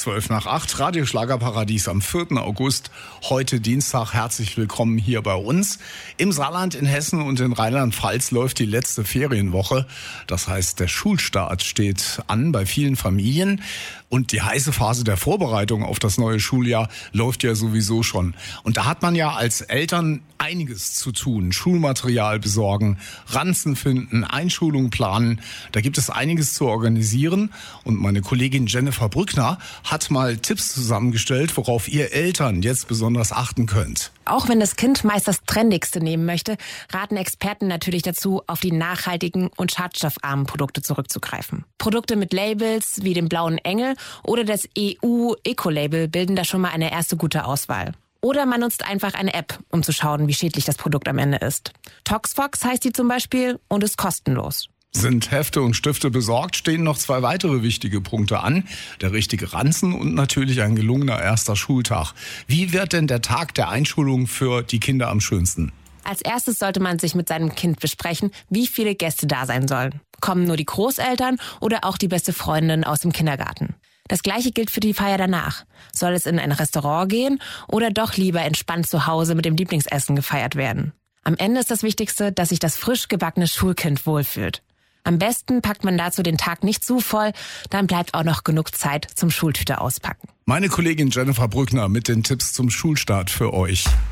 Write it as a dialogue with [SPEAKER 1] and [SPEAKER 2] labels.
[SPEAKER 1] 12:08, Radio Schlagerparadies am 4. August, heute Dienstag. Herzlich willkommen hier bei uns. Im Saarland, in Hessen und in Rheinland-Pfalz läuft die letzte Ferienwoche. Das heißt, der Schulstart steht an bei vielen Familien. Und die heiße Phase der Vorbereitung auf das neue Schuljahr läuft ja sowieso schon. Und da hat man ja als Eltern einiges zu tun. Schulmaterial besorgen, Ranzen finden, Einschulung planen. Da gibt es einiges zu organisieren. Und meine Kollegin Jennifer Brückner hat mal Tipps zusammengestellt, worauf ihr Eltern jetzt besonders achten könnt.
[SPEAKER 2] Auch wenn das Kind meist das Trendigste nehmen möchte, raten Experten natürlich dazu, auf die nachhaltigen und schadstoffarmen Produkte zurückzugreifen. Produkte mit Labels wie dem Blauen Engel oder das EU-Eco-Label bilden da schon mal eine erste gute Auswahl. Oder man nutzt einfach eine App, um zu schauen, wie schädlich das Produkt am Ende ist. Toxfox heißt die zum Beispiel und ist kostenlos.
[SPEAKER 1] Sind Hefte und Stifte besorgt, stehen noch 2 weitere wichtige Punkte an. Der richtige Ranzen und natürlich ein gelungener erster Schultag. Wie wird denn der Tag der Einschulung für die Kinder am schönsten?
[SPEAKER 2] Als erstes sollte man sich mit seinem Kind besprechen, wie viele Gäste da sein sollen. Kommen nur die Großeltern oder auch die beste Freundin aus dem Kindergarten? Das Gleiche gilt für die Feier danach. Soll es in ein Restaurant gehen oder doch lieber entspannt zu Hause mit dem Lieblingsessen gefeiert werden? Am Ende ist das Wichtigste, dass sich das frisch gebackene Schulkind wohlfühlt. Am besten packt man dazu den Tag nicht zu voll, dann bleibt auch noch genug Zeit zum Schultüte auspacken.
[SPEAKER 1] Meine Kollegin Jennifer Brückner mit den Tipps zum Schulstart für euch.